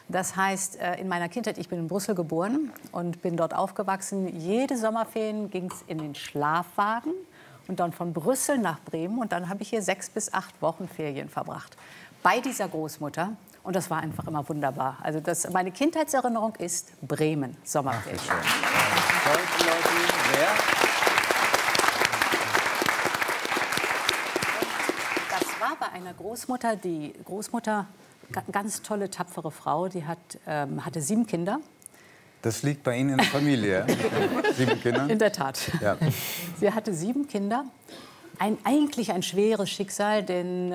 Das heißt, in meiner Kindheit, ich bin in Brüssel geboren und bin dort aufgewachsen. Jede Sommerferien ging es in den Schlafwagen und dann von Brüssel nach Bremen. Und dann habe ich hier 6 bis 8 Wochen Ferien verbracht. Bei dieser Großmutter. Und das war einfach immer wunderbar. Also meine Kindheitserinnerung ist Bremen, Sommerferien. Das war bei einer Großmutter, die Großmutter, ganz tolle, tapfere Frau, die hatte 7 Kinder. Das liegt bei Ihnen in der Familie, ja? 7 Kinder? In der Tat. Ja. Sie hatte 7 Kinder. Eigentlich ein schweres Schicksal, denn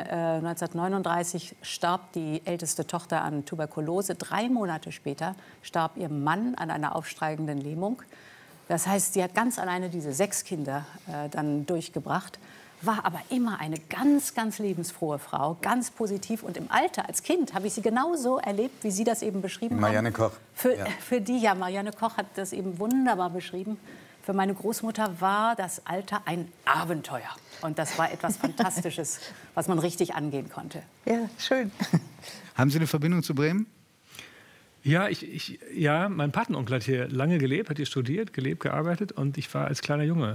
1939 starb die älteste Tochter an Tuberkulose. 3 Monate später starb ihr Mann an einer aufsteigenden Lähmung. Das heißt, sie hat ganz alleine diese 6 Kinder dann durchgebracht, war aber immer eine ganz, ganz lebensfrohe Frau, ganz positiv. Und im Alter, als Kind, habe ich sie genauso erlebt, wie Sie das eben beschrieben haben. Marianne Koch. Marianne Koch hat das eben wunderbar beschrieben. Für meine Großmutter war das Alter ein Abenteuer. Und das war etwas Fantastisches, was man richtig angehen konnte. Ja, schön. Haben Sie eine Verbindung zu Bremen? Ja, ja, mein Patenonkel hat hier lange gelebt, hat hier studiert, gelebt, gearbeitet. Und ich war als kleiner Junge,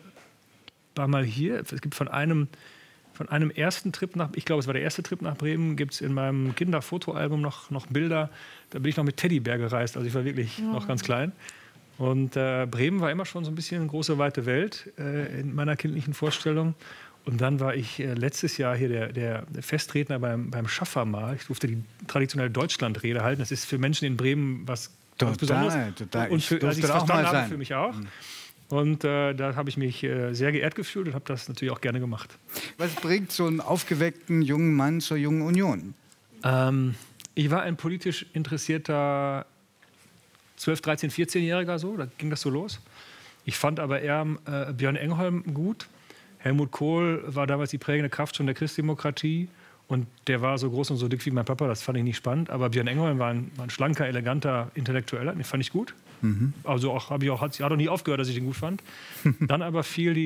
war mal hier. Es gibt von einem ersten Trip nach, ich glaube, es war der erste Trip nach Bremen, gibt es in meinem Kinderfotoalbum noch Bilder. Da bin ich noch mit Teddybär gereist, also ich war wirklich noch ganz klein. Und Bremen war immer schon so ein bisschen eine große, weite Welt in meiner kindlichen Vorstellung. Und dann war ich letztes Jahr hier der Festredner beim Schaffermahl. Ich durfte die traditionelle Deutschlandrede halten. Das ist für Menschen in Bremen was ganz Besonderes. Total. Und als ich es verstanden habe, für mich auch. Und da habe ich mich sehr geehrt gefühlt und habe das natürlich auch gerne gemacht. Was bringt so einen aufgeweckten jungen Mann zur Jungen Union? Ich war ein politisch interessierter 12-, 13-, 14-Jähriger, so, da ging das so los. Ich fand aber eher Björn Engholm gut. Helmut Kohl war damals die prägende Kraft schon der Christdemokratie. Und der war so groß und so dick wie mein Papa, das fand ich nicht spannend. Aber Björn Engholm war ein schlanker, eleganter Intellektueller, den fand ich gut. Also hat auch nie aufgehört, dass ich den gut fand. Dann aber fiel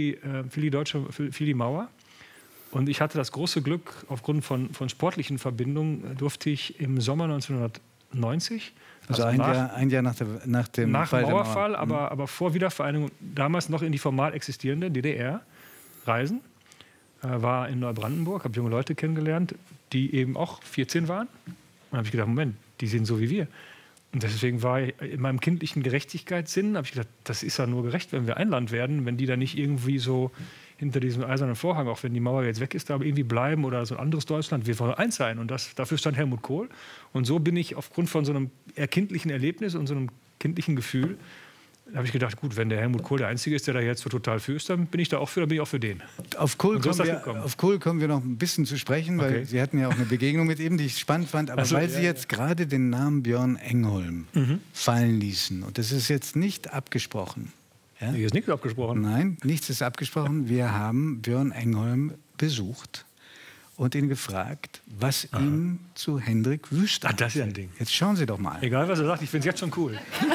die Mauer. Und ich hatte das große Glück, aufgrund von sportlichen Verbindungen durfte ich im Sommer 1990, also ein Jahr nach dem Mauerfall, aber vor Wiedervereinigung, damals noch in die formal existierende DDR reisen. War in Neubrandenburg, habe junge Leute kennengelernt, die eben auch 14 waren. Und dann habe ich gedacht, Moment, die sind so wie wir. Und deswegen war ich in meinem kindlichen Gerechtigkeitssinn, habe ich gedacht, das ist ja nur gerecht, wenn wir ein Land werden, wenn die da nicht irgendwie so hinter diesem eisernen Vorhang, auch wenn die Mauer jetzt weg ist, da aber irgendwie bleiben oder so ein anderes Deutschland. Wir wollen eins sein. Und dafür stand Helmut Kohl. Und so bin ich aufgrund von so einem kindlichen Erlebnis und so einem kindlichen Gefühl, habe ich gedacht, gut, wenn der Helmut Kohl der Einzige ist, der da jetzt so total für ist, dann bin ich da auch für, dann bin ich auch für den. Auf Kohl kommen wir noch ein bisschen zu sprechen, weil Sie hatten ja auch eine Begegnung mit ihm, die ich spannend fand. Aber weil Sie jetzt gerade den Namen Björn Engholm fallen ließen, und das ist jetzt nicht abgesprochen. Ja? Hier ist nichts abgesprochen. Nein, nichts ist abgesprochen. Wir haben Björn Engholm besucht und ihn gefragt, was ihm zu Hendrik Wüst einfällt. Das ist ja ein Ding. Jetzt schauen Sie doch mal. Egal, was er sagt, ich finde es jetzt schon cool.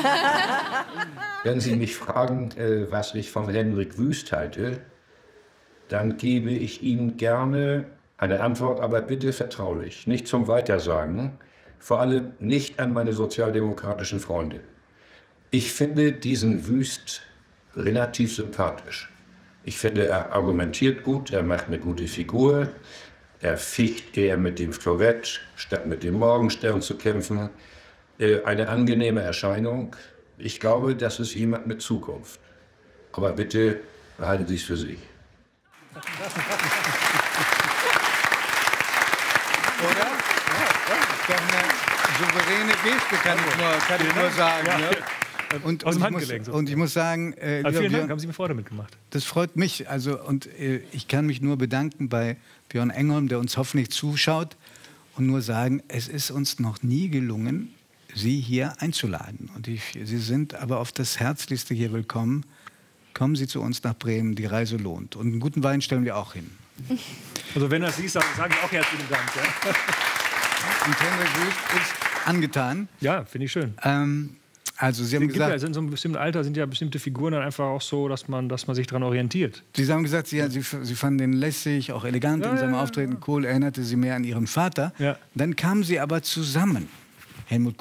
Wenn Sie mich fragen, was ich von Hendrik Wüst halte, dann gebe ich Ihnen gerne eine Antwort, aber bitte vertraulich, nicht zum Weitersagen, vor allem nicht an meine sozialdemokratischen Freunde. Ich finde diesen Wüst relativ sympathisch. Ich finde, er argumentiert gut, er macht eine gute Figur, er ficht eher mit dem Florett, statt mit dem Morgenstern zu kämpfen. Eine angenehme Erscheinung. Ich glaube, das ist jemand mit Zukunft. Aber bitte behalten Sie es für sich. Oder? Ja, das ist doch eine souveräne Geste, kann ich nur sagen. Ja. Und ich muss sagen, vielen Dank, haben Sie mir Freude mitgemacht. Das freut mich. Also, und ich kann mich nur bedanken bei Björn Engholm, der uns hoffentlich zuschaut, und nur sagen, es ist uns noch nie gelungen, Sie hier einzuladen. Und Sie sind aber auf das Herzlichste hier willkommen. Kommen Sie zu uns nach Bremen, die Reise lohnt. Und einen guten Wein stellen wir auch hin. Also wenn er es sieht, sage ich auch herzlichen Dank. Ja. Und Hendrik Wüst ist angetan. Ja, finde ich schön. Also Sie haben gesagt, in so einem bestimmten Alter sind ja bestimmte Figuren dann einfach auch so, dass man sich daran orientiert. Sie haben gesagt, Sie fanden den lässig, auch elegant in seinem Auftreten. Kohl erinnerte Sie mehr an Ihren Vater. Ja. Dann kamen Sie aber zusammen. Helmut